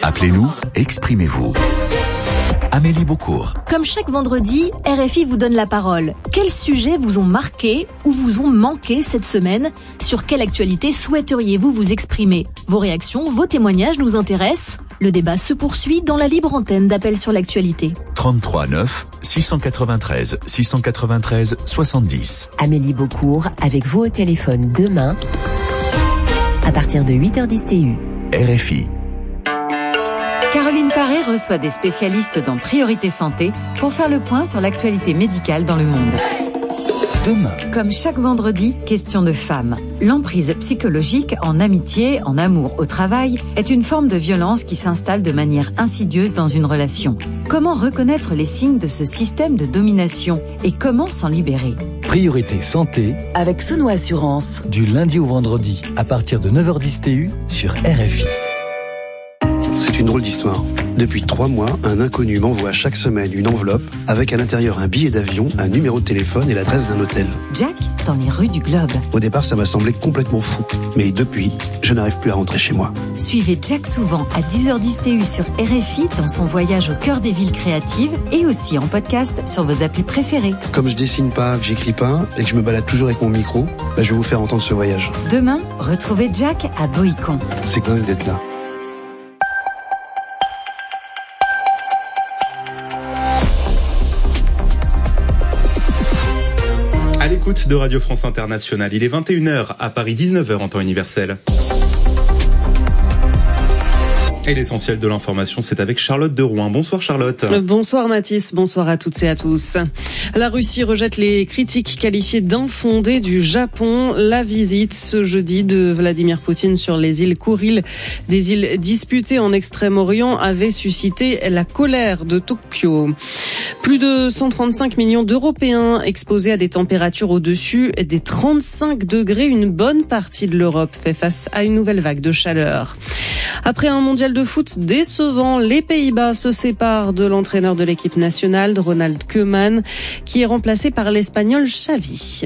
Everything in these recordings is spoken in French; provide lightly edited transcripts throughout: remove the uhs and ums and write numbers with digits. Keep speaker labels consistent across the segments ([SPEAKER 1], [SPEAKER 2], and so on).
[SPEAKER 1] Appelez-nous, exprimez-vous. Amélie Beaucourt.
[SPEAKER 2] Comme chaque vendredi, RFI vous donne la parole. Quels sujets vous ont marqué ou vous ont manqué cette semaine? Sur quelle actualité souhaiteriez-vous vous exprimer? Vos réactions, vos témoignages nous intéressent. Le débat se poursuit dans la libre antenne d'Appel sur l'actualité.
[SPEAKER 1] 33 9 693 693 70.
[SPEAKER 3] Amélie Beaucourt avec vous au téléphone demain à partir de 8h10 TU.
[SPEAKER 1] RFI.
[SPEAKER 4] Caroline Paré reçoit des spécialistes dans Priorité Santé pour faire le point sur l'actualité médicale dans le monde.
[SPEAKER 1] Demain.
[SPEAKER 4] Comme chaque vendredi, question de femmes. L'emprise psychologique en amitié, en amour, au travail est une forme de violence qui s'installe de manière insidieuse dans une relation. Comment reconnaître les signes de ce système de domination et comment s'en libérer?
[SPEAKER 5] Priorité Santé
[SPEAKER 3] Avec Sono Assurance.
[SPEAKER 5] du lundi au vendredi à partir de 9h10 TU sur RFI.
[SPEAKER 6] C'est une drôle d'histoire. Depuis 3 mois, un inconnu m'envoie chaque semaine une enveloppe avec à l'intérieur un billet d'avion, un numéro de téléphone et l'adresse d'un hôtel.
[SPEAKER 4] Jack, dans les rues du Globe.
[SPEAKER 6] Au départ, ça m'a semblé complètement fou. Mais depuis, je n'arrive plus à rentrer chez moi.
[SPEAKER 4] Suivez Jack souvent à 10h10 TU sur RFI dans son voyage au cœur des villes créatives et aussi en podcast sur vos applis préférées.
[SPEAKER 6] Comme je dessine pas, que j'écris pas et que je me balade toujours avec mon micro, je vais vous faire entendre ce voyage.
[SPEAKER 4] Demain, retrouvez Jack à Boïcon.
[SPEAKER 6] C'est dingue d'être là.
[SPEAKER 7] À l'écoute de Radio France Internationale, il est 21h à Paris, 19h en temps universel. Et l'essentiel de l'information, c'est avec Charlotte de Rouen. Bonsoir Charlotte.
[SPEAKER 8] Bonsoir Mathis, bonsour à toutes et à tous. La Russie rejette les critiques qualifiées d'infondées du Japon. La visite ce jeudi de Vladimir Poutine sur les îles Kuril, des îles disputées en Extrême-Orient, avait suscité la colère de Tokyo. Plus de 135 millions d'Européens exposés à des températures au-dessus des 35 degrés. Une bonne partie de l'Europe fait face à une nouvelle vague de chaleur. Après un mondial de foot décevant, les Pays-Bas se séparent de l'entraîneur de l'équipe nationale, Ronald Koeman, qui est remplacé par l'Espagnol Xavi.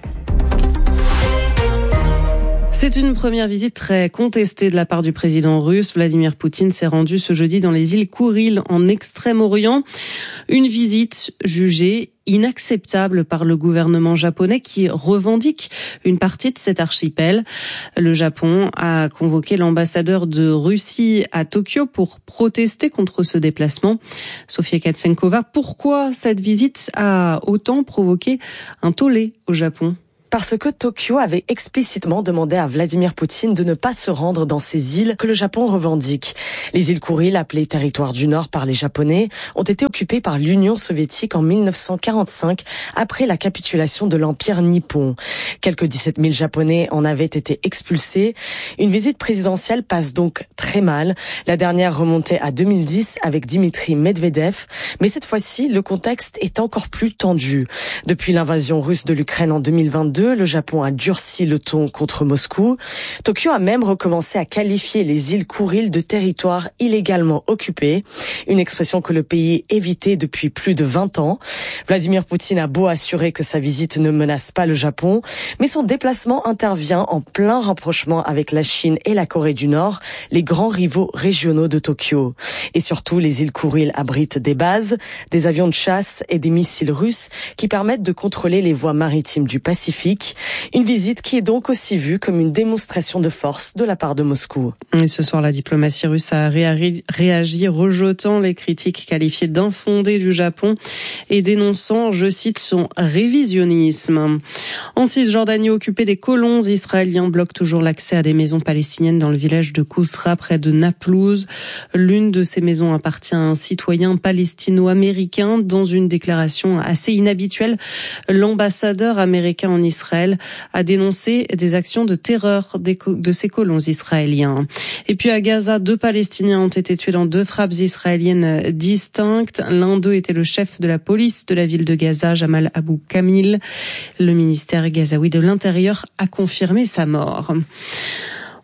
[SPEAKER 8] C'est une première visite très contestée de la part du président russe. Vladimir Poutine s'est rendu ce jeudi dans les îles Kuril en Extrême-Orient. Une visite jugée inacceptable par le gouvernement japonais qui revendique une partie de cet archipel. Le Japon a convoqué l'ambassadeur de Russie à Tokyo pour protester contre ce déplacement. Sofia Katsenkova, pourquoi cette visite a autant provoqué un tollé au Japon ?
[SPEAKER 9] Parce que Tokyo avait explicitement demandé à Vladimir Poutine de ne pas se rendre dans ces îles que le Japon revendique. Les îles Kuril, appelées territoire du Nord par les Japonais, ont été occupées par l'Union soviétique en 1945 après la capitulation de l'Empire nippon. Quelques 17 000 Japonais en avaient été expulsés. Une visite présidentielle passe donc très mal. La dernière remontait à 2010 avec Dimitri Medvedev. Mais cette fois-ci, le contexte est encore plus tendu. Depuis l'invasion russe de l'Ukraine en 2022, le Japon a durci le ton contre Moscou. Tokyo a même recommencé à qualifier les îles Kuril de territoire illégalement occupé, une expression que le pays évitait depuis plus de 20 ans. Vladimir Poutine a beau assurer que sa visite ne menace pas le Japon, mais son déplacement intervient en plein rapprochement avec la Chine et la Corée du Nord, les grands rivaux régionaux de Tokyo. Et surtout, les îles Kuril abritent des bases, des avions de chasse et des missiles russes qui permettent de contrôler les voies maritimes du Pacifique. Une visite qui est donc aussi vue comme une démonstration de force de la part de Moscou.
[SPEAKER 8] Et ce soir, la diplomatie russe a réagi, rejetant les critiques qualifiées d'infondées du Japon et dénonçant, je cite, son révisionnisme. En Cisjordanie occupée, des colons israéliens bloquent toujours l'accès à des maisons palestiniennes dans le village de Koustra, près de Naplouse. L'une de ces maisons appartient à un citoyen palestino-américain. Dans une déclaration assez inhabituelle, l'ambassadeur américain en Israël a dénoncé des actions de terreur de ces colons israéliens. Et puis à Gaza, 2 Palestiniens ont été tués dans 2 frappes israéliennes distinctes. L'un d'eux était le chef de la police de la ville de Gaza, Jamal Abou Kamil. Le ministère gazaoui de l'Intérieur a confirmé sa mort.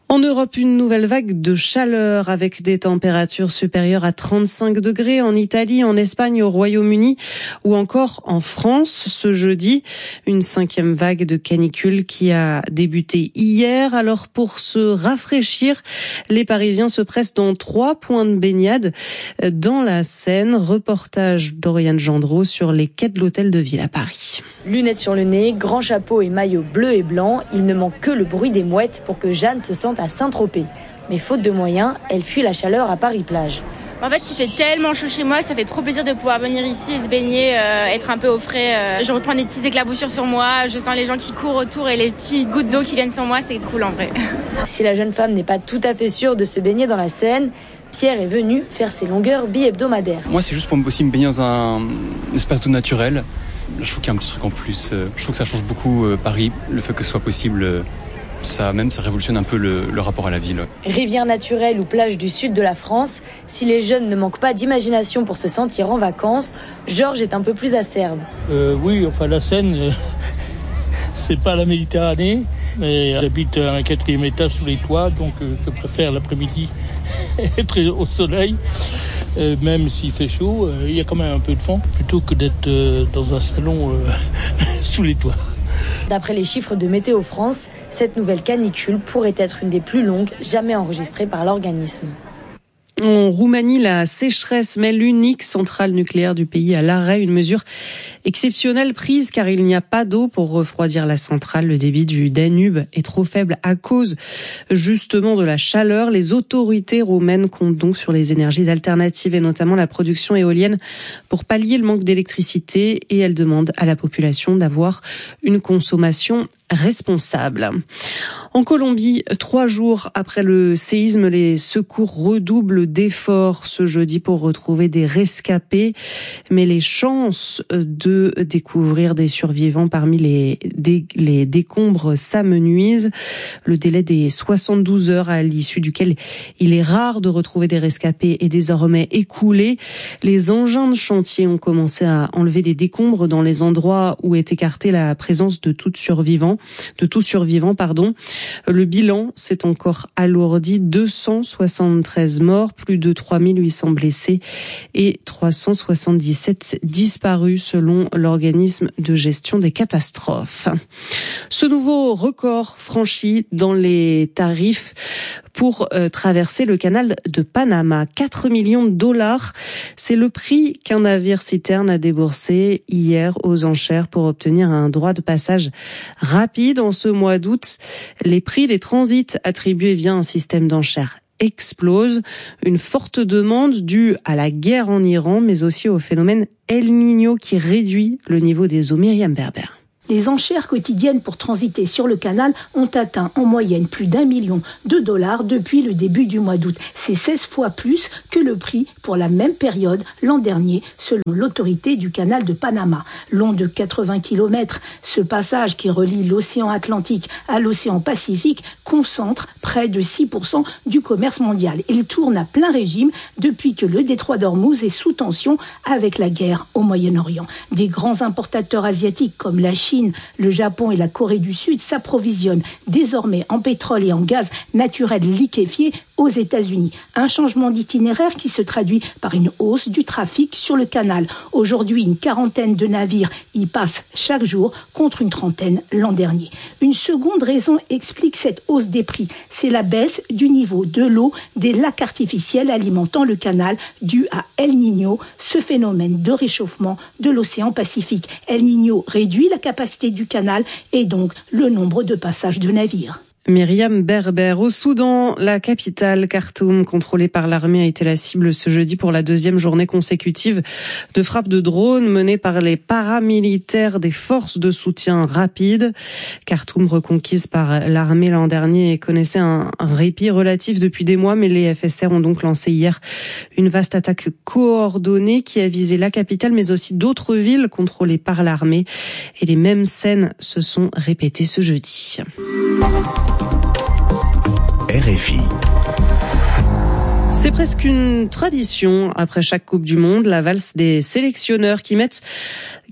[SPEAKER 8] En Europe, une nouvelle vague de chaleur avec des températures supérieures à 35 degrés en Italie, en Espagne, au Royaume-Uni ou encore en France ce jeudi. Une 5e vague de canicule qui a débuté hier. Alors pour se rafraîchir, les Parisiens se pressent dans 3 points de baignade dans la Seine. Reportage d'Oriane Gendreau sur les quais de l'Hôtel de Ville à Paris.
[SPEAKER 10] Lunettes sur le nez, grand chapeau et maillot bleu et blanc, il ne manque que le bruit des mouettes pour que Jeanne se sente à Saint-Tropez. Mais faute de moyens, elle fuit la chaleur à Paris-Plage.
[SPEAKER 11] En fait, il fait tellement chaud chez moi, ça fait trop plaisir de pouvoir venir ici et se baigner, être un peu au frais. Je reprends des petites éclaboussures sur moi, je sens les gens qui courent autour et les petites gouttes d'eau qui viennent sur moi, c'est cool en vrai.
[SPEAKER 10] Si la jeune femme n'est pas tout à fait sûre de se baigner dans la Seine, Pierre est venu faire ses longueurs bi-hebdomadaires.
[SPEAKER 12] Moi, c'est juste pour aussi me baigner dans un espace d'eau naturel. Je trouve qu'il y a un petit truc en plus. Je trouve que ça change beaucoup Paris, le fait que ce soit possible. Ça révolutionne un peu le rapport à la ville.
[SPEAKER 10] Rivière naturelle ou plage du sud de la France, si les jeunes ne manquent pas d'imagination pour se sentir en vacances, Georges est un peu plus acerbe.
[SPEAKER 13] Oui, enfin la Seine, c'est pas la Méditerranée, mais j'habite à un 4e étage sous les toits, donc je préfère l'après-midi être au soleil. Même s'il fait chaud, il y a quand même un peu de vent, plutôt que d'être dans un salon sous les toits.
[SPEAKER 10] D'après les chiffres de Météo France, cette nouvelle canicule pourrait être une des plus longues jamais enregistrées par l'organisme.
[SPEAKER 8] En Roumanie, la sécheresse met l'unique centrale nucléaire du pays à l'arrêt, une mesure exceptionnelle prise car il n'y a pas d'eau pour refroidir la centrale. Le débit du Danube est trop faible à cause justement de la chaleur. Les autorités roumaines comptent donc sur les énergies alternatives et notamment la production éolienne pour pallier le manque d'électricité et elles demandent à la population d'avoir une consommation responsable. En Colombie, 3 jours après le séisme, les secours redoublent d'efforts ce jeudi pour retrouver des rescapés. Mais les chances de découvrir des survivants parmi les décombres s'amenuisent. Le délai des 72 heures à l'issue duquel il est rare de retrouver des rescapés est désormais écoulé. Les engins de chantier ont commencé à enlever des décombres dans les endroits où est écartée la présence de tout survivant. Le bilan s'est encore alourdi, 273 morts, plus de 3800 blessés et 377 disparus selon l'organisme de gestion des catastrophes. Ce nouveau record franchi dans les tarifs pour traverser le canal de Panama. 4 millions de dollars, c'est le prix qu'un navire citerne a déboursé hier aux enchères pour obtenir un droit de passage rapide. En ce mois d'août, les prix des transits attribués via un système d'enchères explose. Une forte demande due à la guerre en Iran, mais aussi au phénomène El Niño qui réduit le niveau des eaux. Myriam Berber.
[SPEAKER 14] Les enchères quotidiennes pour transiter sur le canal ont atteint en moyenne plus d'1 million de dollars depuis le début du mois d'août. C'est 16 fois plus que le prix pour la même période l'an dernier, selon l'autorité du canal de Panama. Long de 80 km, ce passage qui relie l'océan Atlantique à l'océan Pacifique concentre près de 6% du commerce mondial. Il tourne à plein régime depuis que le détroit d'Ormuz est sous tension avec la guerre au Moyen-Orient. Des grands importateurs asiatiques comme la Chine, le Japon et la Corée du Sud s'approvisionnent désormais en pétrole et en gaz naturel liquéfié aux États-Unis. Un changement d'itinéraire qui se traduit par une hausse du trafic sur le canal. Aujourd'hui, une 40aine de navires y passent chaque jour contre une 30aine l'an dernier. Une seconde raison explique cette hausse des prix. C'est la baisse du niveau de l'eau des lacs artificiels alimentant le canal due à El Niño, ce phénomène de réchauffement de l'océan Pacifique. El Niño réduit la capacité du canal et donc le nombre de passages de navires.
[SPEAKER 8] Myriam Berber. Au Soudan, la capitale Khartoum, contrôlée par l'armée, a été la cible ce jeudi pour la 2e journée consécutive de frappes de drones menées par les paramilitaires des forces de soutien rapide. Khartoum, reconquise par l'armée l'an dernier, connaissait un répit relatif depuis des mois, mais les FSR ont donc lancé hier une vaste attaque coordonnée qui a visé la capitale, mais aussi d'autres villes contrôlées par l'armée. Et les mêmes scènes se sont répétées ce jeudi.
[SPEAKER 1] RFI.
[SPEAKER 8] C'est presque une tradition après chaque Coupe du Monde, la valse des sélectionneurs qui mettent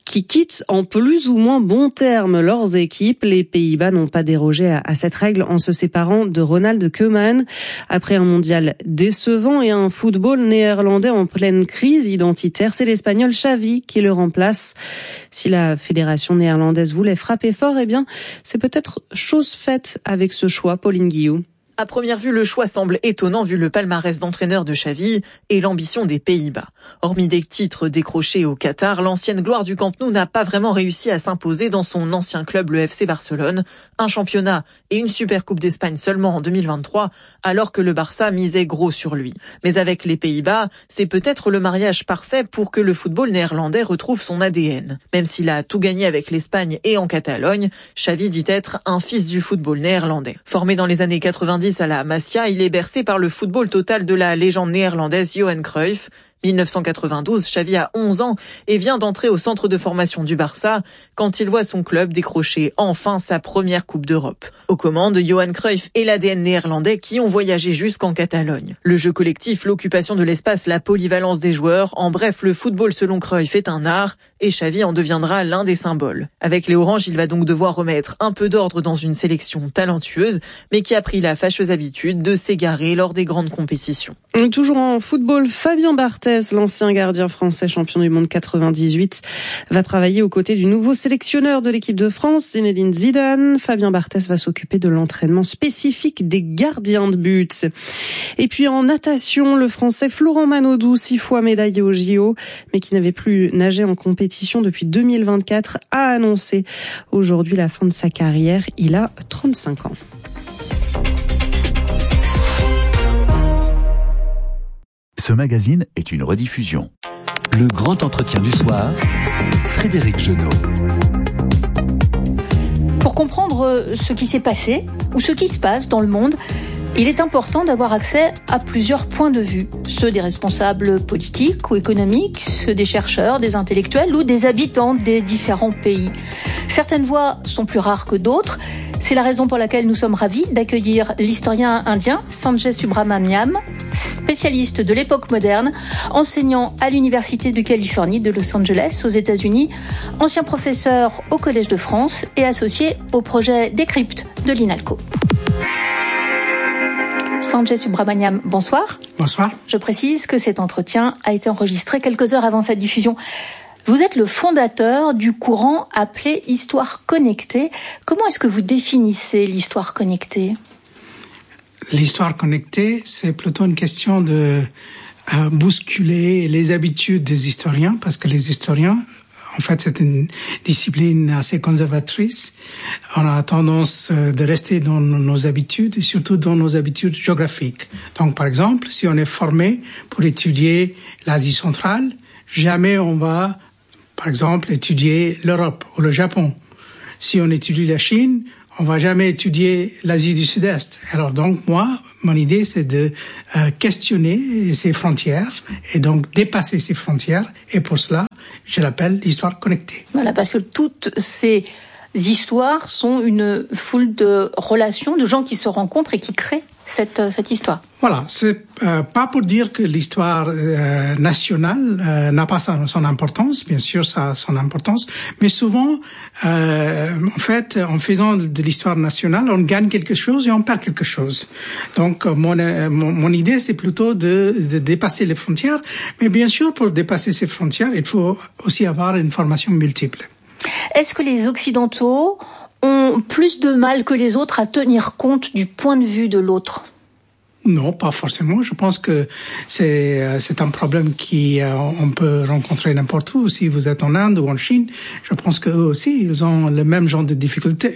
[SPEAKER 8] qui quittent en plus ou moins bons termes leurs équipes. Les Pays-Bas n'ont pas dérogé à cette règle en se séparant de Ronald Koeman. Après un mondial décevant et un football néerlandais en pleine crise identitaire, c'est l'Espagnol Xavi qui le remplace. Si la fédération néerlandaise voulait frapper fort, eh bien, c'est peut-être chose faite avec ce choix, Pauline Guillou.
[SPEAKER 15] À première vue, le choix semble étonnant vu le palmarès d'entraîneur de Xavi et l'ambition des Pays-Bas. Hormis des titres décrochés au Qatar, l'ancienne gloire du Camp Nou n'a pas vraiment réussi à s'imposer dans son ancien club, le FC Barcelone. Un championnat et une super coupe d'Espagne seulement en 2023, alors que le Barça misait gros sur lui. Mais avec les Pays-Bas, c'est peut-être le mariage parfait pour que le football néerlandais retrouve son ADN. Même s'il a tout gagné avec l'Espagne et en Catalogne, Xavi dit être un fils du football néerlandais. Formé dans les années 90 à la Masia, il est bercé par le football total de la légende néerlandaise Johan Cruyff. 1992, Xavi a 11 ans et vient d'entrer au centre de formation du Barça quand il voit son club décrocher enfin sa première Coupe d'Europe. Aux commandes, Johan Cruyff et l'ADN néerlandais qui ont voyagé jusqu'en Catalogne. Le jeu collectif, l'occupation de l'espace, la polyvalence des joueurs, en bref, le football selon Cruyff est un art et Xavi en deviendra l'un des symboles. Avec les Oranges, il va donc devoir remettre un peu d'ordre dans une sélection talentueuse, mais qui a pris la fâcheuse habitude de s'égarer lors des grandes compétitions.
[SPEAKER 8] Toujours en football, Fabien Barthez, l'ancien gardien français champion du monde 98, va travailler aux côtés du nouveau sélectionneur de l'équipe de France, Zinedine Zidane. Fabien Barthez va s'occuper de l'entraînement spécifique des gardiens de but. Et puis en natation, le français Florent Manodou, 6 fois médaillé au JO, mais qui n'avait plus nagé en compétition depuis 2024, a annoncé aujourd'hui la fin de sa carrière. Il a 35 ans.
[SPEAKER 1] Ce magazine est une rediffusion. Le grand entretien du soir, Frédéric Genot.
[SPEAKER 16] Pour comprendre ce qui s'est passé ou ce qui se passe dans le monde, il est important d'avoir accès à plusieurs points de vue. Ceux des responsables politiques ou économiques, ceux des chercheurs, des intellectuels ou des habitants des différents pays. Certaines voix sont plus rares que d'autres. C'est la raison pour laquelle nous sommes ravis d'accueillir l'historien indien Sanjay Subramaniam, spécialiste de l'époque moderne, enseignant à l'Université de Californie de Los Angeles aux États-Unis, ancien professeur au Collège de France et associé au projet Décrypte de l'INALCO. Sanjay Subramaniam, bonsoir.
[SPEAKER 17] Bonsoir.
[SPEAKER 16] Je précise que cet entretien a été enregistré quelques heures avant sa diffusion. Vous êtes le fondateur du courant appelé Histoire connectée. Comment est-ce que vous définissez l'histoire connectée ?
[SPEAKER 17] L'histoire connectée, c'est plutôt une question de bousculer les habitudes des historiens, parce que les historiens, en fait, c'est une discipline assez conservatrice. On a tendance de rester dans nos habitudes et surtout dans nos habitudes géographiques. Donc, par exemple, si on est formé pour étudier l'Asie centrale, jamais on va, par exemple, étudier l'Europe ou le Japon. Si on étudie la Chine, on va jamais étudier l'Asie du Sud-Est. Alors donc, moi, mon idée, c'est de questionner ces frontières et donc dépasser ces frontières. Et pour cela, je l'appelle l'histoire connectée.
[SPEAKER 16] Voilà, parce que toutes ces histoires sont une foule de relations, de gens qui se rencontrent et qui créent cette histoire.
[SPEAKER 17] Voilà, c'est pas pour dire que l'histoire nationale n'a pas son importance, bien sûr ça a son importance, mais souvent, en fait, en faisant de l'histoire nationale, on gagne quelque chose et on perd quelque chose. Donc mon idée, c'est plutôt de dépasser les frontières, mais bien sûr, pour dépasser ces frontières, il faut aussi avoir une formation multiple.
[SPEAKER 16] Est-ce que les Occidentaux ont plus de mal que les autres à tenir compte du point de vue de l'autre ?
[SPEAKER 17] Non, pas forcément. Je pense que c'est un problème on peut rencontrer n'importe où. Si vous êtes en Inde ou en Chine, je pense qu'eux aussi, ils ont le même genre de difficultés,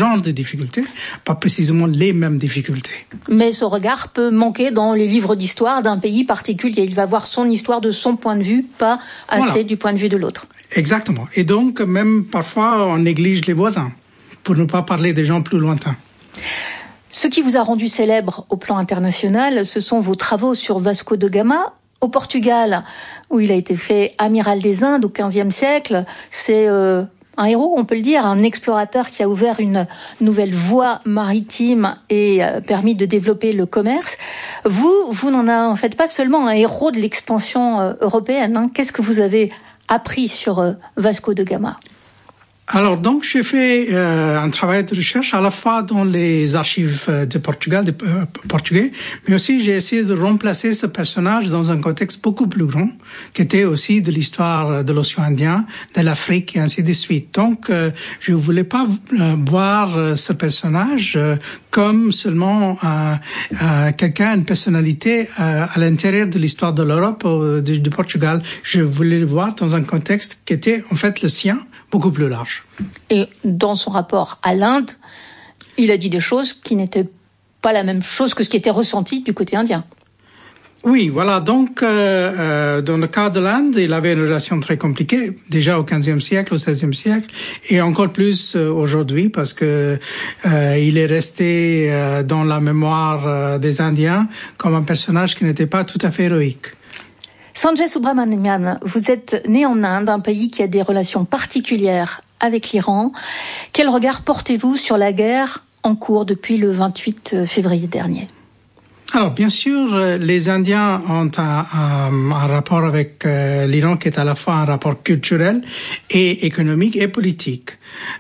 [SPEAKER 17] pas précisément les mêmes difficultés.
[SPEAKER 16] Mais ce regard peut manquer dans les livres d'histoire d'un pays particulier. Il va voir son histoire de son point de vue, pas assez du point de vue de l'autre.
[SPEAKER 17] Exactement. Et donc, même parfois, on néglige les voisins, pour ne pas parler des gens plus lointains.
[SPEAKER 16] Ce qui vous a rendu célèbre au plan international, ce sont vos travaux sur Vasco de Gama, au Portugal, où il a été fait amiral des Indes au XVe siècle. C'est un héros, on peut le dire, un explorateur qui a ouvert une nouvelle voie maritime et permis de développer le commerce. Vous n'en faites pas seulement un héros de l'expansion européenne. Qu'est-ce que vous avez appris sur Vasco de Gama?
[SPEAKER 17] Alors donc j'ai fait un travail de recherche à la fois dans les archives de Portugal, portugais, mais aussi j'ai essayé de remplacer ce personnage dans un contexte beaucoup plus grand, qui était aussi de l'histoire de l'océan Indien, de l'Afrique et ainsi de suite. Donc je voulais pas voir ce personnage comme seulement quelqu'un, une personnalité à l'intérieur de l'histoire de l'Europe, du Portugal. Je voulais le voir dans un contexte qui était en fait le sien, beaucoup plus large.
[SPEAKER 16] Et dans son rapport à l'Inde, il a dit des choses qui n'étaient pas la même chose que ce qui était ressenti du côté indien.
[SPEAKER 17] Oui, voilà. Donc, dans le cas de l'Inde, il avait une relation très compliquée, déjà au XVe siècle, au XVIe siècle, et encore plus aujourd'hui, parce que il est resté dans la mémoire des Indiens comme un personnage qui n'était pas tout à fait héroïque.
[SPEAKER 16] Sanjay Subrahmanyam, vous êtes né en Inde, un pays qui a des relations particulières avec l'Iran. Quel regard portez-vous sur la guerre en cours depuis le 28 février dernier?
[SPEAKER 17] Alors, bien sûr, les Indiens ont un rapport avec l'Iran qui est à la fois un rapport culturel et économique et politique.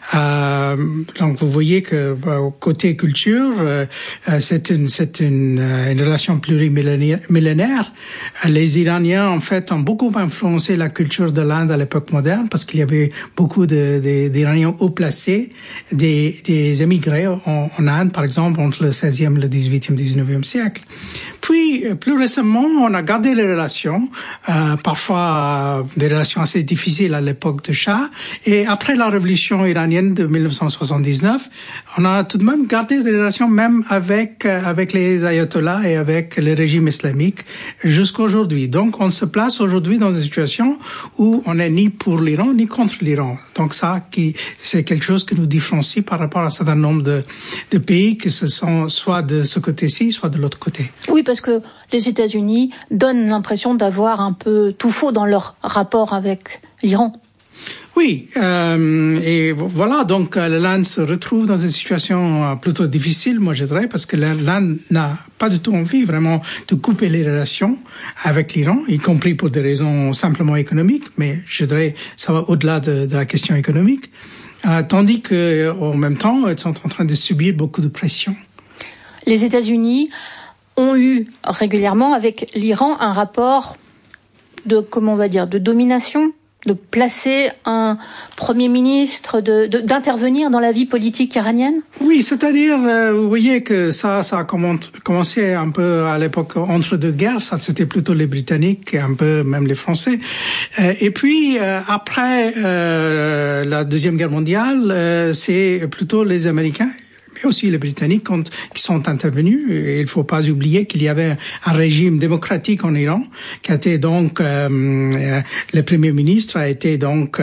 [SPEAKER 17] Donc, vous voyez que côté culture, c'est une relation plurimillénaire. Les Iraniens, en fait, ont beaucoup influencé la culture de l'Inde à l'époque moderne parce qu'il y avait beaucoup d'Iraniens haut placés, des émigrés en Inde, par exemple, entre le 16e, le 18e, 19e siècle. Puis, plus récemment, on a gardé les relations, parfois des relations assez difficiles à l'époque de Shah. Et après la révolution iranienne de 1979, on a tout de même gardé des relations même avec les ayatollahs et avec le régime islamique jusqu'à aujourd'hui. Donc, on se place aujourd'hui dans une situation où on n'est ni pour l'Iran ni contre l'Iran. Donc, c'est quelque chose qui nous différencie par rapport à un certain nombre de pays qui se sont soit de ce côté-ci, soit de l'autre côté.
[SPEAKER 16] Oui, parce que les États-Unis donnent l'impression d'avoir un peu tout faux dans leur rapport avec l'Iran.
[SPEAKER 17] Oui, et voilà, donc l'Inde se retrouve dans une situation plutôt difficile, moi je dirais, parce que l'Inde n'a pas du tout envie vraiment de couper les relations avec l'Iran, y compris pour des raisons simplement économiques, mais je dirais ça va au-delà de la question économique, tandis que en même temps, ils sont en train de subir beaucoup de pression.
[SPEAKER 16] Les États-Unis ont eu régulièrement avec l'Iran un rapport de, comment on va dire, de domination, de placer un premier ministre, d'intervenir dans la vie politique iranienne?
[SPEAKER 17] Oui, c'est-à-dire, vous voyez que ça a commencé un peu à l'époque entre deux guerres, ça c'était plutôt les Britanniques et un peu même les Français. Et puis, après la Deuxième Guerre mondiale, c'est plutôt les Américains mais aussi les Britanniques qui sont intervenus. Et il ne faut pas oublier qu'il y avait un régime démocratique en Iran qui a été donc le premier ministre a été donc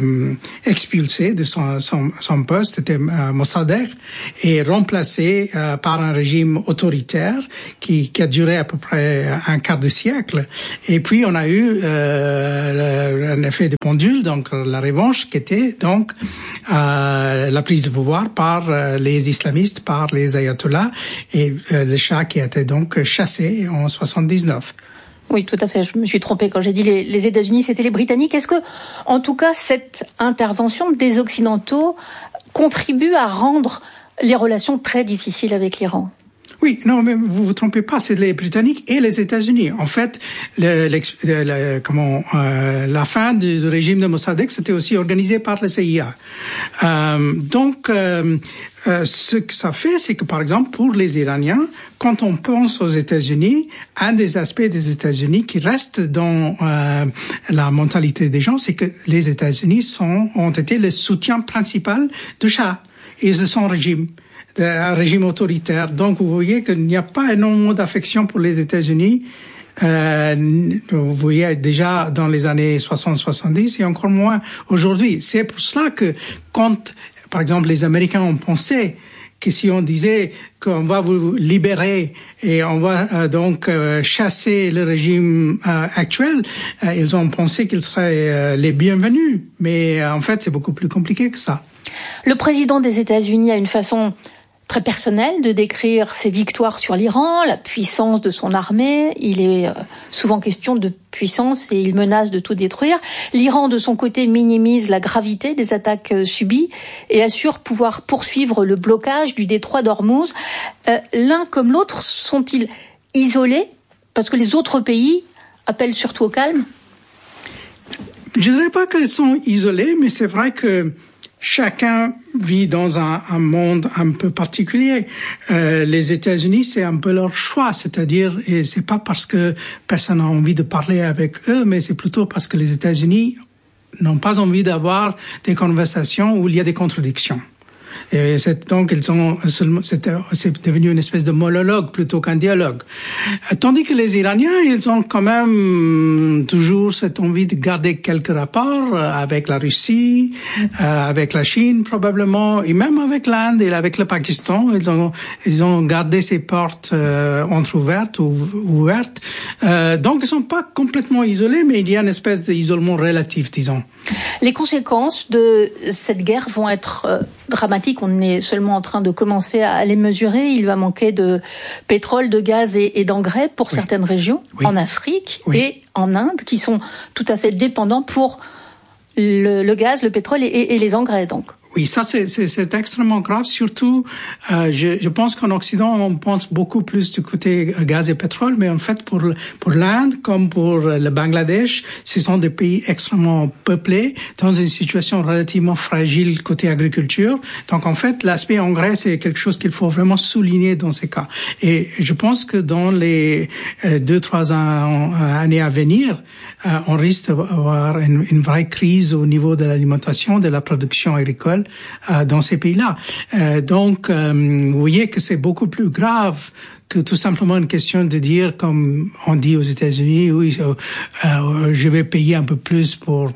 [SPEAKER 17] expulsé de son poste, c'était Mossadegh, et remplacé par un régime autoritaire qui a duré à peu près un quart de siècle. Et puis on a eu un effet de pendule, donc la revanche qui était donc la prise de pouvoir par les islamistes, par les ayatollahs et le Shah qui a été donc chassé en 79.
[SPEAKER 16] Oui, tout à fait. Je me suis trompée quand j'ai dit les États-Unis, c'était les Britanniques. Est-ce que, en tout cas, cette intervention des Occidentaux contribue à rendre les relations très difficiles avec l'Iran?
[SPEAKER 17] Oui, non, mais vous vous trompez pas, c'est les Britanniques et les États-Unis. En fait, la fin du régime de Mossadegh, c'était aussi organisé par la CIA. Ce que ça fait, c'est que, par exemple, pour les Iraniens, quand on pense aux États-Unis, un des aspects des États-Unis qui reste dans la mentalité des gens, c'est que les États-Unis ont été le soutien principal du Shah et de son régime. Un régime autoritaire. Donc, vous voyez qu'il n'y a pas énormément d'affection pour les États-Unis. Vous voyez déjà dans les années 60-70 et encore moins aujourd'hui. C'est pour cela que quand, par exemple, les Américains ont pensé que si on disait qu'on va vous libérer et on va donc chasser le régime actuel, ils ont pensé qu'ils seraient les bienvenus. Mais en fait, c'est beaucoup plus compliqué que ça.
[SPEAKER 16] Le président des États-Unis a une façon très personnel de décrire ses victoires sur l'Iran, la puissance de son armée. Il est souvent question de puissance et il menace de tout détruire. L'Iran, de son côté, minimise la gravité des attaques subies et assure pouvoir poursuivre le blocage du détroit d'Ormuz. L'un comme l'autre sont-ils isolés parce que les autres pays appellent surtout au calme?
[SPEAKER 17] Je ne dirais pas qu'ils sont isolés, mais c'est vrai que chacun vit dans un monde un peu particulier. Les États-Unis, c'est un peu leur choix, c'est-à-dire, et c'est pas parce que personne n'a envie de parler avec eux, mais c'est plutôt parce que les États-Unis n'ont pas envie d'avoir des conversations où il y a des contradictions. Et donc, c'est devenu une espèce de monologue plutôt qu'un dialogue. Tandis que les Iraniens, ils ont quand même toujours cette envie de garder quelques rapports avec la Russie, avec la Chine probablement, et même avec l'Inde et avec le Pakistan. Ils ont gardé ces portes entrouvertes ou ouvertes. Donc, ils sont pas complètement isolés, mais il y a une espèce d'isolement relatif, disons.
[SPEAKER 16] Les conséquences de cette guerre vont être dramatiques. On est seulement en train de commencer à les mesurer. Il va manquer de pétrole, de gaz et d'engrais pour certaines régions, en Afrique et en Inde, qui sont tout à fait dépendants pour le gaz, le pétrole et les engrais, donc.
[SPEAKER 17] Oui, ça c'est extrêmement grave. Surtout, je pense qu'en Occident, on pense beaucoup plus du côté gaz et pétrole, mais en fait pour l'Inde comme pour le Bangladesh, ce sont des pays extrêmement peuplés dans une situation relativement fragile côté agriculture. Donc en fait, l'aspect engrais, c'est quelque chose qu'il faut vraiment souligner dans ces cas. Et je pense que dans les 2-3 années à venir, on risque d'avoir une vraie crise au niveau de l'alimentation, de la production agricole dans ces pays-là. Donc, vous voyez que c'est beaucoup plus grave que tout simplement une question de dire, comme on dit aux États-Unis, oui, je vais payer un peu plus pour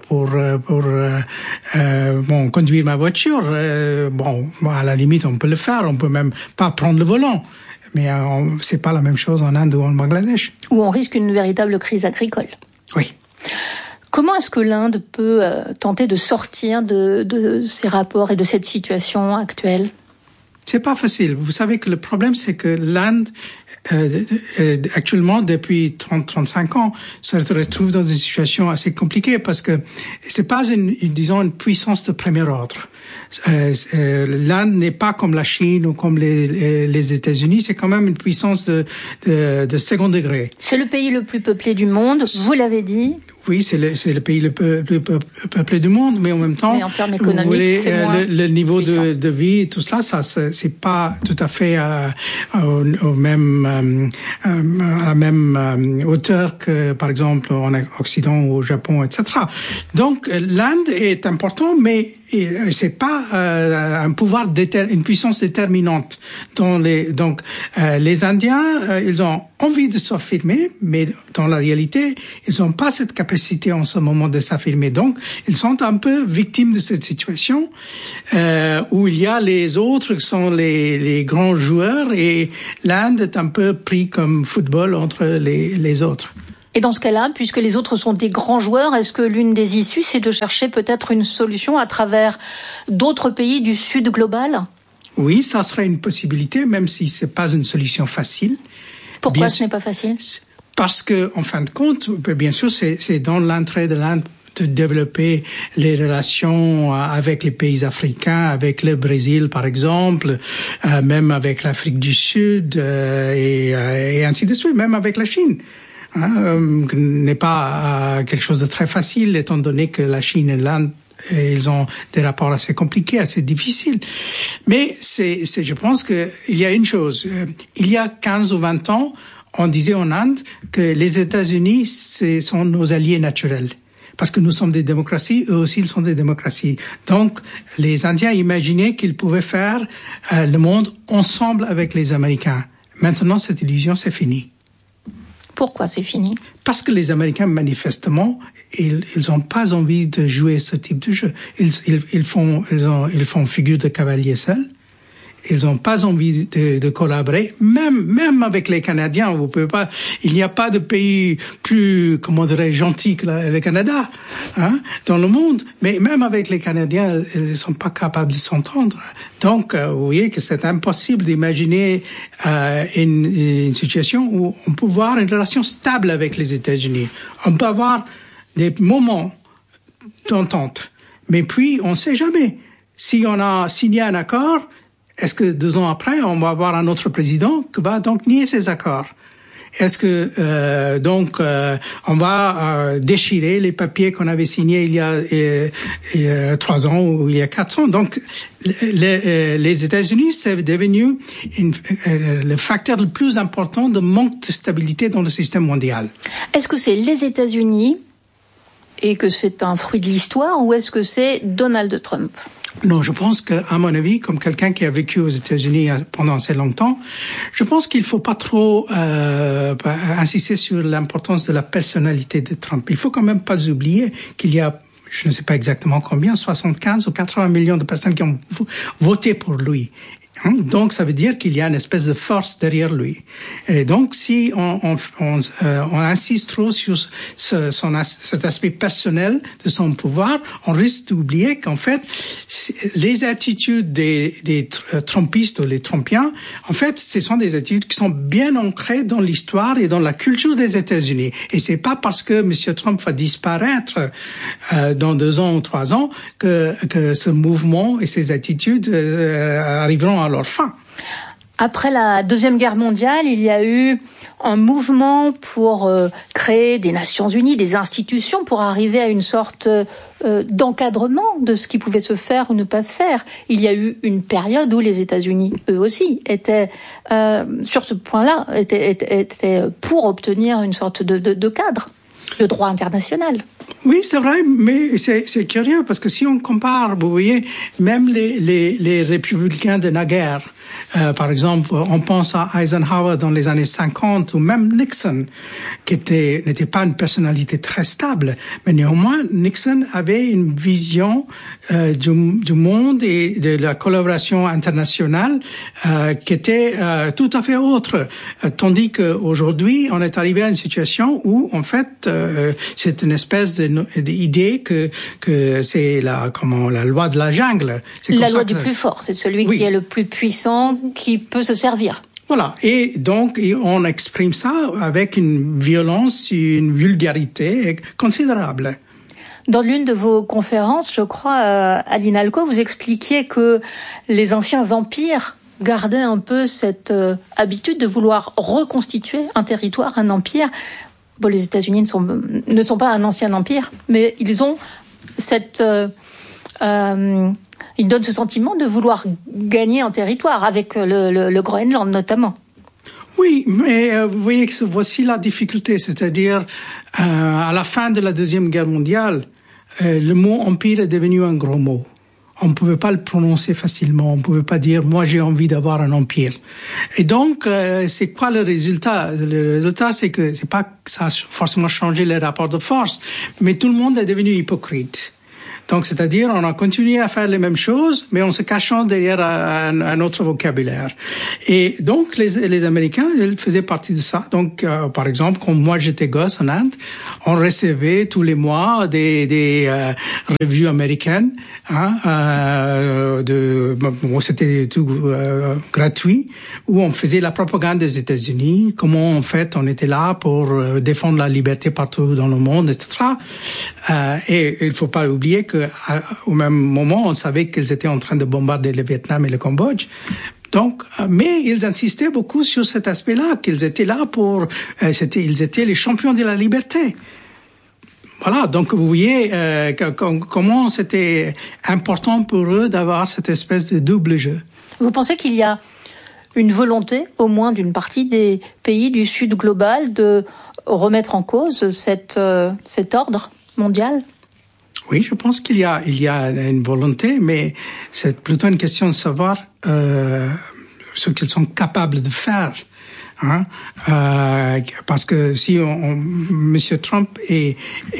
[SPEAKER 17] conduire ma voiture. À la limite, on peut le faire. On peut même pas prendre le volant. Mais c'est pas la même chose en Inde ou en Bangladesh.
[SPEAKER 16] Où on risque une véritable crise agricole.
[SPEAKER 17] Oui.
[SPEAKER 16] Comment est-ce que l'Inde peut tenter de sortir de ces rapports et de cette situation actuelle?
[SPEAKER 17] C'est pas facile. Vous savez que le problème, c'est que l'Inde, actuellement, depuis 30-35 ans, se retrouve dans une situation assez compliquée parce que c'est pas une puissance de premier ordre. L'Inde n'est pas comme la Chine ou comme les États-Unis, c'est quand même une puissance de second degré.
[SPEAKER 16] C'est le pays le plus peuplé du monde, vous l'avez dit.
[SPEAKER 17] Oui, c'est le pays le plus peuplé du monde, mais en même temps,
[SPEAKER 16] mais en termes économiques, c'est moins
[SPEAKER 17] le niveau de vie, tout cela, ça c'est pas tout à fait à la même hauteur que, par exemple, en Occident ou au Japon, etc. Donc, l'Inde est important, mais c'est pas une puissance déterminante donc les Indiens, ils ont envie de s'affirmer, mais dans la réalité, ils n'ont pas cette capacité en ce moment de s'affirmer. Donc, ils sont un peu victimes de cette situation où il y a les autres qui sont les grands joueurs et l'Inde est un peu pris comme football entre les autres.
[SPEAKER 16] Et dans ce cas-là, puisque les autres sont des grands joueurs, est-ce que l'une des issues, c'est de chercher peut-être une solution à travers d'autres pays du Sud global?
[SPEAKER 17] Oui, ça serait une possibilité, même si c'est pas une solution facile.
[SPEAKER 16] Pourquoi ce n'est pas facile?
[SPEAKER 17] Parce que, en fin de compte, bien sûr, c'est dans l'intérêt de l'Inde de développer les relations avec les pays africains, avec le Brésil par exemple, même avec l'Afrique du Sud et ainsi de suite, même avec la Chine. N'est pas quelque chose de très facile étant donné que la Chine et l'Inde ils ont des rapports assez compliqués, assez difficiles. Mais je pense que il y a une chose. Il y a 15 ou 20 ans, on disait en Inde que les États-Unis, ce sont nos alliés naturels. Parce que nous sommes des démocraties, eux aussi ils sont des démocraties. Donc, les Indiens imaginaient qu'ils pouvaient faire le monde ensemble avec les Américains. Maintenant, cette illusion, c'est fini.
[SPEAKER 16] Pourquoi c'est fini?
[SPEAKER 17] Parce que les Américains, manifestement, ils n'ont pas envie de jouer ce type de jeu. Ils font figure de cavalier seul. Ils n'ont pas envie de collaborer, même avec les Canadiens. Vous pouvez pas. Il n'y a pas de pays plus, comment dirais-je, gentil que le Canada, dans le monde. Mais même avec les Canadiens, ils ne sont pas capables de s'entendre. Donc, vous voyez que c'est impossible d'imaginer une situation où on peut avoir une relation stable avec les États-Unis. On peut avoir des moments d'entente, mais puis on ne sait jamais. Si on a signé un accord, est-ce que 2 ans après, on va avoir un autre président qui va donc nier ces accords? Est-ce que on va déchirer les papiers qu'on avait signés il y a 3 ans ou il y a 4 ans? Donc, les États-Unis, c'est devenu le facteur le plus important de manque de stabilité dans le système mondial.
[SPEAKER 16] Est-ce que c'est les États-Unis et que c'est un fruit de l'histoire, ou est-ce que c'est Donald Trump?
[SPEAKER 17] Non, je pense que, à mon avis, comme quelqu'un qui a vécu aux États-Unis pendant assez longtemps, je pense qu'il faut pas trop insister sur l'importance de la personnalité de Trump. Il faut quand même pas oublier qu'il y a, je ne sais pas exactement combien, 75 ou 80 millions de personnes qui ont voté pour lui. Donc, ça veut dire qu'il y a une espèce de force derrière lui. Et donc, si on insiste trop sur cet aspect personnel de son pouvoir, on risque d'oublier qu'en fait, les attitudes des Trumpistes ou les Trumpiens, en fait, ce sont des attitudes qui sont bien ancrées dans l'histoire et dans la culture des États-Unis. Et c'est pas parce que M. Trump va disparaître dans 2 ans ou 3 ans que ce mouvement et ces attitudes arriveront à leur fin.
[SPEAKER 16] Après la Deuxième Guerre mondiale, il y a eu un mouvement pour créer des Nations Unies, des institutions, pour arriver à une sorte d'encadrement de ce qui pouvait se faire ou ne pas se faire. Il y a eu une période où les États-Unis, eux aussi, étaient sur ce point-là, étaient pour obtenir une sorte de cadre de droit international.
[SPEAKER 17] Oui, c'est vrai, mais c'est curieux parce que si on compare, vous voyez, même les républicains de naguère, par exemple, on pense à Eisenhower dans les années 50 ou même Nixon, qui n'était pas une personnalité très stable, mais néanmoins Nixon avait une vision du monde et de la collaboration internationale qui était tout à fait autre, tandis qu'aujourd'hui on est arrivé à une situation où en fait c'est une espèce d'idée que c'est la loi de la jungle. C'est
[SPEAKER 16] la loi du plus fort, c'est celui qui est le plus puissant, qui peut se servir.
[SPEAKER 17] Voilà, et donc on exprime ça avec une violence, une vulgarité considérable.
[SPEAKER 16] Dans l'une de vos conférences, je crois, à l'INALCO, vous expliquiez que les anciens empires gardaient un peu cette habitude de vouloir reconstituer un territoire, un empire. Bon, les États-Unis ne sont pas un ancien empire, mais ils ont ils donnent ce sentiment de vouloir gagner un territoire, avec le Groenland notamment.
[SPEAKER 17] Oui, mais vous voyez que voici la difficulté, c'est-à-dire à la fin de la Deuxième Guerre mondiale, le mot empire est devenu un gros mot. On ne pouvait pas le prononcer facilement, on ne pouvait pas dire « moi j'ai envie d'avoir un empire ». Et donc, c'est quoi le résultat? Le résultat, c'est que c'est pas que ça a forcément changé les rapports de force, mais tout le monde est devenu hypocrite. Donc, c'est-à-dire, on a continué à faire les mêmes choses, mais en se cachant derrière un autre vocabulaire. Et donc, les Américains, ils faisaient partie de ça. Donc, par exemple, quand moi j'étais gosse en Inde, on recevait tous les mois des revues américaines, c'était tout gratuit, où on faisait la propagande des États-Unis, comment en fait on était là pour défendre la liberté partout dans le monde, etc. Et il faut pas oublier que au même moment, on savait qu'ils étaient en train de bombarder le Vietnam et le Cambodge. Donc, mais ils insistaient beaucoup sur cet aspect-là, qu'ils étaient là ils étaient les champions de la liberté. Voilà, donc vous voyez comment c'était important pour eux d'avoir cette espèce de double jeu.
[SPEAKER 16] Vous pensez qu'il y a une volonté, au moins d'une partie des pays du Sud global, de remettre en cause cet ordre mondial?
[SPEAKER 17] Oui, je pense qu'il y a une volonté, mais c'est plutôt une question de savoir ce qu'ils sont capables de faire. Parce que si Monsieur Trump et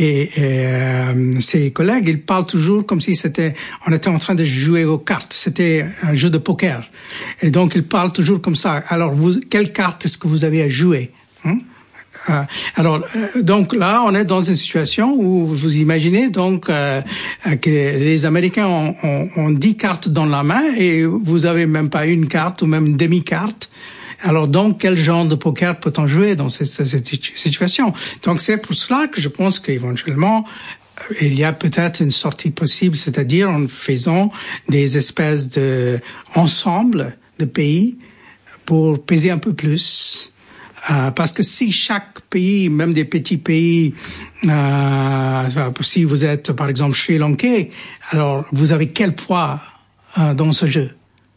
[SPEAKER 17] ses collègues, ils parlent toujours comme si on était en train de jouer aux cartes. C'était un jeu de poker. Et donc, ils parlent toujours comme ça. Alors, quelle carte est-ce que vous avez à jouer? Donc là, on est dans une situation où vous imaginez donc que les Américains ont 10 cartes dans la main et vous avez même pas une carte ou même une demi-carte. Alors donc, quel genre de poker peut-on jouer dans cette situation? Donc c'est pour cela que je pense qu'éventuellement, il y a peut-être une sortie possible, c'est-à-dire en faisant des espèces de ensembles de pays pour peser un peu plus. Parce que si chaque pays, même des petits pays, si vous êtes par exemple Sri Lankais, alors vous avez quel poids dans ce jeu?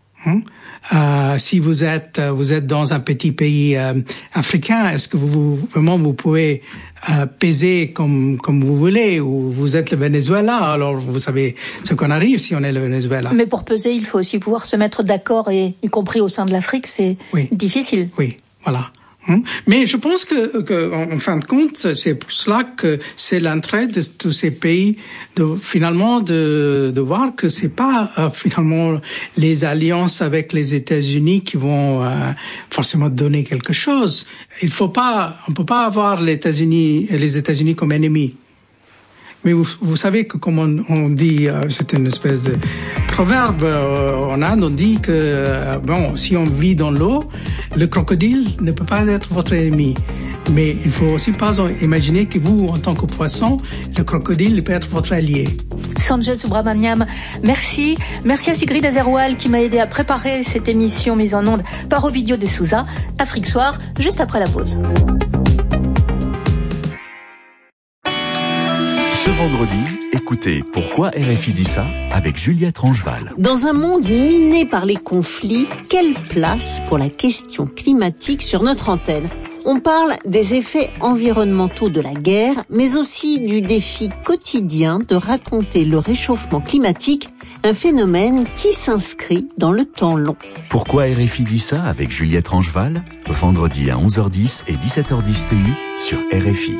[SPEAKER 17] Si vous êtes dans un petit pays africain, est-ce que vous pouvez peser comme vous voulez, ou vous êtes le Venezuela, alors vous savez ce qu'on arrive si on est le Venezuela.
[SPEAKER 16] Mais pour peser, il faut aussi pouvoir se mettre d'accord, et y compris au sein de l'Afrique, c'est difficile.
[SPEAKER 17] Oui, voilà. Mais je pense que en fin de compte, c'est pour cela que c'est l'entrée de tous ces pays finalement de voir que c'est pas finalement les alliances avec les États-Unis qui vont forcément donner quelque chose. On peut pas avoir les États-Unis comme ennemis. Mais vous savez que comme on dit, c'est une espèce de proverbe en Inde, on dit que si on vit dans l'eau, le crocodile ne peut pas être votre ennemi. Mais il faut aussi pas imaginer que vous, en tant que poisson, le crocodile peut être votre allié.
[SPEAKER 16] Sanjay Subrahmanyam, merci. Merci à Sigrid Azerwal qui m'a aidé à préparer cette émission mise en onde par Ovidio de Souza. Afrique Soir, juste après la pause.
[SPEAKER 1] Ce vendredi, écoutez Pourquoi RFI dit ça avec Juliette Rangeval.
[SPEAKER 18] Dans un monde miné par les conflits, quelle place pour la question climatique sur notre antenne? On parle des effets environnementaux de la guerre, mais aussi du défi quotidien de raconter le réchauffement climatique, un phénomène qui s'inscrit dans le temps long.
[SPEAKER 1] Pourquoi RFI dit ça avec Juliette Rangeval, vendredi à 11h10 et 17h10 TU sur RFI.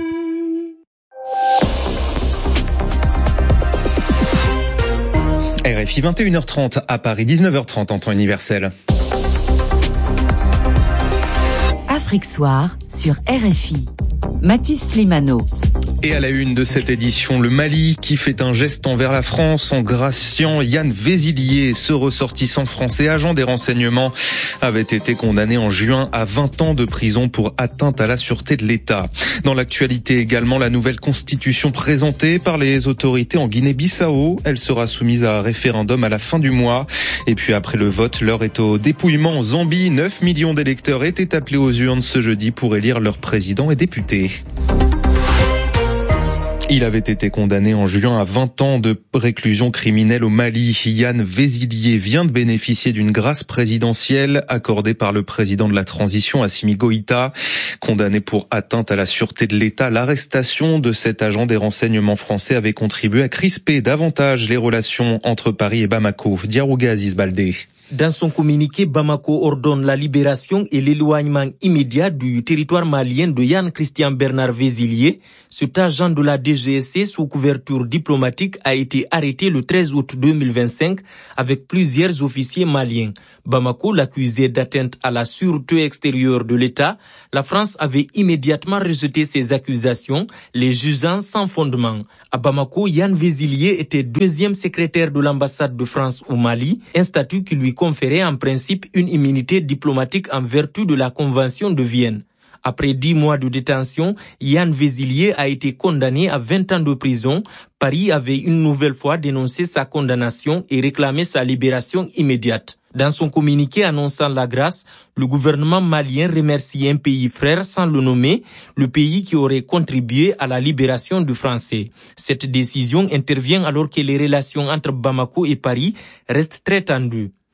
[SPEAKER 7] RFI 21h30 à Paris, 19h30 en temps universel.
[SPEAKER 3] Afrique Soir sur RFI. Mathis Slimano.
[SPEAKER 7] Et à la une de cette édition, le Mali qui fait un geste envers la France en graciant Yann Vézilier. Ce ressortissant français, agent des renseignements, avait été condamné en juin à 20 ans de prison pour atteinte à la sûreté de l'État. Dans l'actualité également, la nouvelle constitution présentée par les autorités en Guinée-Bissau. Elle sera soumise à référendum à la fin du mois. Et puis après le vote, l'heure est au dépouillement en Zambie. 9 millions d'électeurs étaient appelés aux urnes ce jeudi pour élire leurs présidents et députés. Il avait été condamné en juin à 20 ans de réclusion criminelle au Mali. Yann Vézilier vient de bénéficier d'une grâce présidentielle accordée par le président de la transition, Assimi Goïta. Condamné pour atteinte à la sûreté de l'État, l'arrestation de cet agent des renseignements français avait contribué à crisper davantage les relations entre Paris et Bamako. Diarouga Aziz Baldé.
[SPEAKER 19] Dans son communiqué, Bamako ordonne la libération et l'éloignement immédiat du territoire malien de Yann Christian Bernard Vézilier. Cet agent de la DGSC sous couverture diplomatique a été arrêté le 13 août 2025 avec plusieurs officiers maliens. Bamako l'accusait d'atteinte à la sûreté extérieure de l'État. La France avait immédiatement rejeté ces accusations, les jugeant sans fondement. À Bamako, Yann Vézilier était deuxième secrétaire de l'ambassade de France au Mali, un statut qui lui conférait en principe une immunité diplomatique en vertu de la Convention de Vienne. Après 10 mois de détention, Yann Vézilier a été condamné à 20 ans de prison. Paris avait une nouvelle fois dénoncé sa condamnation et réclamé sa libération immédiate. Dans son communiqué annonçant la grâce, le gouvernement malien remercie un pays frère sans le nommer, le pays qui aurait contribué à la libération du Français. Cette décision intervient alors que les relations entre Bamako et Paris restent très tendues.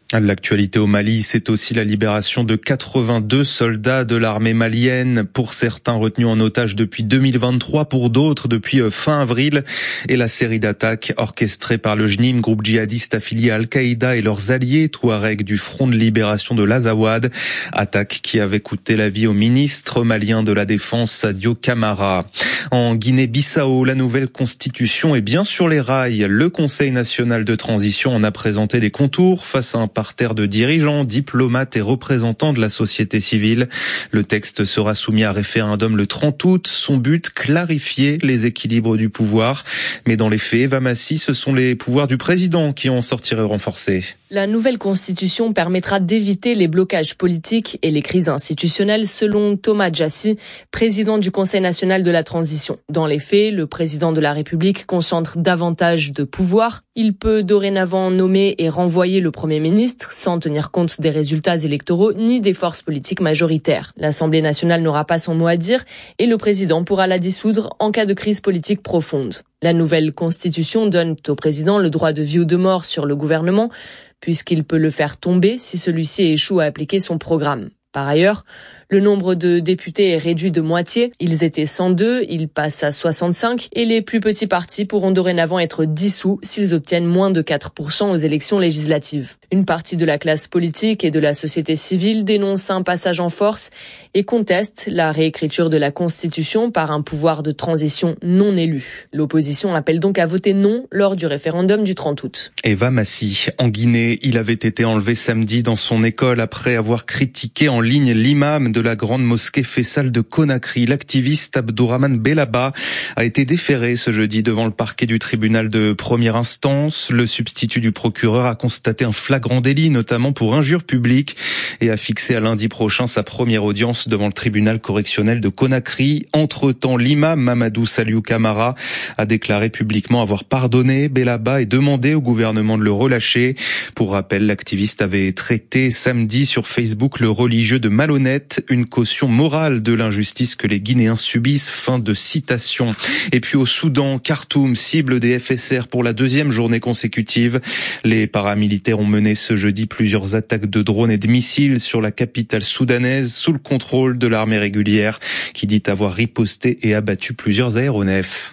[SPEAKER 7] L'actualité au Mali, c'est aussi la libération de 82 soldats de l'armée malienne, pour certains retenus en otage depuis 2023, pour d'autres depuis fin avril, et la série d'attaques orchestrées par le JNIM, groupe djihadiste affilié à Al-Qaïda et leurs alliés touaregs du Front de libération de l'Azawad, attaque qui avait coûté la vie au ministre malien de la Défense Sadio Camara. En Guinée-Bissau, la nouvelle constitution est bien sur les rails. Le Conseil national de transition en a présenté les contours face à un parterre de dirigeants, diplomates et représentants de la société civile. Le texte sera soumis à référendum le 30 août. Son but, clarifier les équilibres du pouvoir. Mais dans les faits, Eva Massi, ce sont les pouvoirs du président qui en sortiraient renforcés.
[SPEAKER 20] La nouvelle constitution permettra d'éviter les blocages politiques et les crises institutionnelles, selon Thomas Djassi, président du Conseil national de la transition. Dans les faits, le président de la République concentre davantage de pouvoir. Il peut dorénavant nommer et renvoyer le Premier ministre sans tenir compte des résultats électoraux ni des forces politiques majoritaires. L'Assemblée nationale n'aura pas son mot à dire et le président pourra la dissoudre en cas de crise politique profonde. La nouvelle constitution donne au président le droit de vie ou de mort sur le gouvernement, puisqu'il peut le faire tomber si celui-ci échoue à appliquer son programme. Par ailleurs, le nombre de députés est réduit de moitié. Ils étaient 102, ils passent à 65 et les plus petits partis pourront dorénavant être dissous s'ils obtiennent moins de 4% aux élections législatives. Une partie de la classe politique et de la société civile dénonce un passage en force et conteste la réécriture de la Constitution par un pouvoir de transition non élu. L'opposition appelle donc à voter non lors du référendum du 30 août.
[SPEAKER 7] Eva Massi, en Guinée, il avait été enlevé samedi dans son école après avoir critiqué en ligne l'imam de la grande mosquée Faisal de Conakry. L'activiste Abdourahmane Bellaba a été déféré ce jeudi devant le parquet du tribunal de première instance. Le substitut du procureur a constaté un flagrant délit, notamment pour injure publique, et a fixé à lundi prochain sa première audience devant le tribunal correctionnel de Conakry. Entre-temps, l'imam Mamadou Saliou Camara a déclaré publiquement avoir pardonné Bellaba et demandé au gouvernement de le relâcher. Pour rappel, l'activiste avait traité samedi sur Facebook le religieux de malhonnête, une caution morale de l'injustice que les Guinéens subissent. Fin de citation. Et puis au Soudan, Khartoum, cible des FSR pour la deuxième journée consécutive. Les paramilitaires ont mené ce jeudi plusieurs attaques de drones et de missiles sur la capitale soudanaise sous le contrôle de l'armée régulière qui dit avoir riposté et abattu plusieurs aéronefs.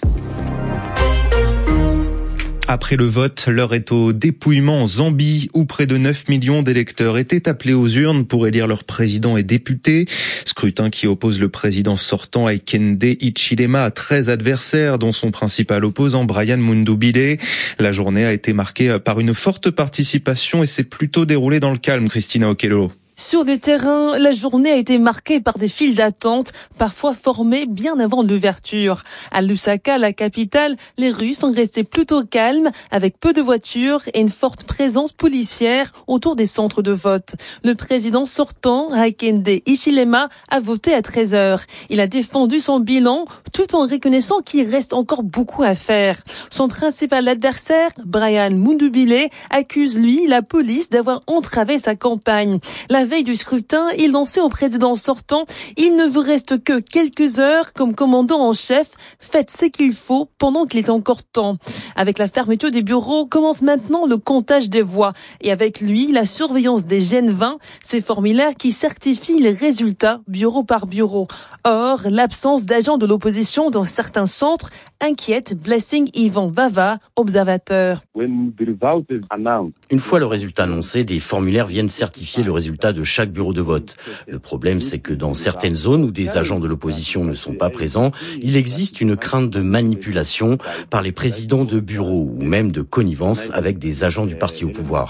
[SPEAKER 7] Après le vote, l'heure est au dépouillement en Zambie, où près de 9 millions d'électeurs étaient appelés aux urnes pour élire leurs présidents et députés. Scrutin qui oppose le président sortant Hakainde Hichilema à 13 adversaires, dont son principal opposant Brian Mundubile. La journée a été marquée par une forte participation et s'est plutôt déroulée dans le calme, Christina Okello.
[SPEAKER 21] Sur le terrain, la journée a été marquée par des files d'attente, parfois formées bien avant l'ouverture. À Lusaka, la capitale, les rues sont restées plutôt calmes, avec peu de voitures et une forte présence policière autour des centres de vote. Le président sortant, Hakainde Hichilema, a voté à 13h. Il a défendu son bilan, tout en reconnaissant qu'il reste encore beaucoup à faire. Son principal adversaire, Brian Mundubile, accuse lui, la police, d'avoir entravé sa campagne. La veille du scrutin, il lançait au président sortant « Il ne vous reste que quelques heures comme commandant en chef. Faites ce qu'il faut pendant qu'il est encore temps. » Avec la fermeture des bureaux, commence maintenant le comptage des voix. Et avec lui, la surveillance des Gen 20, ces formulaires qui certifient les résultats bureau par bureau. Or, l'absence d'agents de l'opposition dans certains centres inquiète Blessing Ivan Vava, observateur.
[SPEAKER 22] Une fois le résultat annoncé, des formulaires viennent certifier le résultat de chaque bureau de vote. Le problème, c'est que dans certaines zones où des agents de l'opposition ne sont pas présents, il existe une crainte de manipulation par les présidents de bureaux ou même de connivence avec des agents du parti au pouvoir.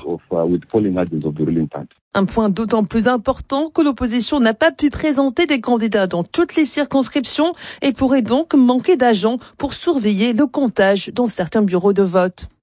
[SPEAKER 21] Un point d'autant plus important que l'opposition n'a pas pu présenter des candidats dans toutes les circonscriptions et pourrait donc manquer d'agents pour surveiller le comptage dans certains bureaux de vote.